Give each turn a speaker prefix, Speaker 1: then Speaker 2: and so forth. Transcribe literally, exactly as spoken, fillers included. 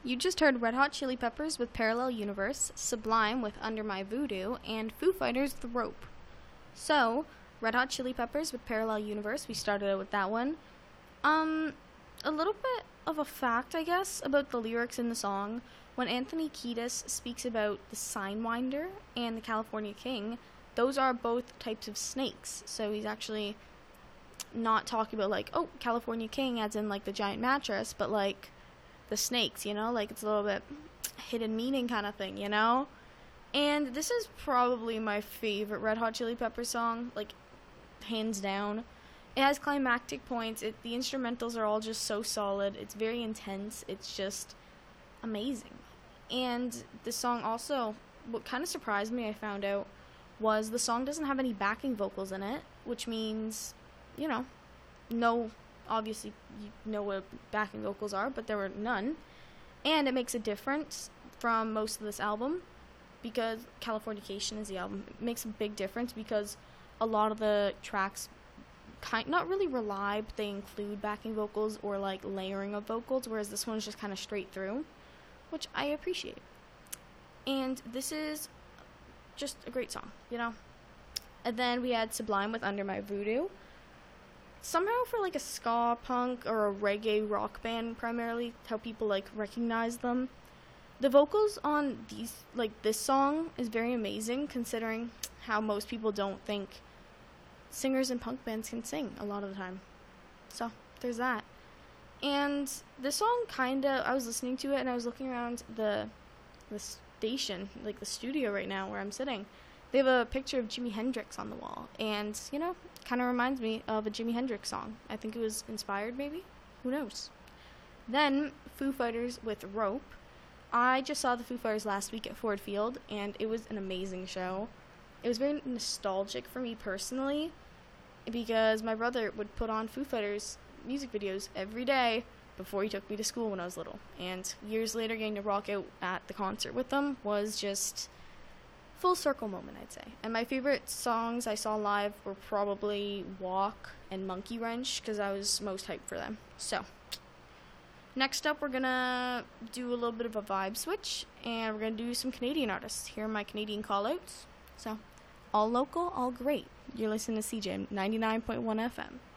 Speaker 1: You just heard Red Hot Chili Peppers with Parallel Universe, Sublime with Under My Voodoo, and Foo Fighters The Rope. So, Red Hot Chili Peppers with Parallel Universe, we started out with that one. Um, a little bit of a fact, I guess, about the lyrics in the song. When Anthony Kiedis speaks about the Signwinder and the California King, those are both types of snakes. So he's actually not talking about, like, oh, California King as in, like, the giant mattress, but, like, the snakes, you know? Like, it's a little bit hidden meaning kind of thing, you know? And this is probably my favorite Red Hot Chili Peppers song, like, hands down. It has climactic points. It, the instrumentals are all just so solid. It's very intense. It's just amazing. And this song also, what kind of surprised me, I found out, was the song doesn't have any backing vocals in it, which means, you know, no, obviously you know what backing vocals are, but there were none. And it makes a difference from most of this album, because Californication is the album. It makes a big difference because a lot of the tracks kind not really rely, but they include backing vocals or like layering of vocals, whereas this one's just kind of straight through, which I appreciate. And this is just a great song, you know? And then we had Sublime with Under My Voodoo. Somehow for like a ska punk or a reggae rock band primarily, how people like recognize them, the vocals on these, like this song, is very amazing considering how most people don't think singers in punk bands can sing a lot of the time. So there's that. And this song kinda, I was listening to it and I was looking around the the station, like the studio right now where I'm sitting. They have a picture of Jimi Hendrix on the wall, and you know, kind of reminds me of a Jimi Hendrix song. I think it was inspired, maybe? Who knows? Then Foo Fighters with Rope. I just saw the Foo Fighters last week at Ford Field, and it was an amazing show. It was very nostalgic for me personally, because my brother would put on Foo Fighters music videos every day before he took me to school when I was little. And years later, getting to rock out at the concert with them was just full circle moment, I'd say. And my favorite songs I saw live were probably Walk and Monkey Wrench, because I was most hyped for them. So, next up, we're gonna do a little bit of a vibe switch, and we're gonna do some Canadian artists. Here are my Canadian callouts. So, all local, all great. You're listening to C J ninety-nine point one F M.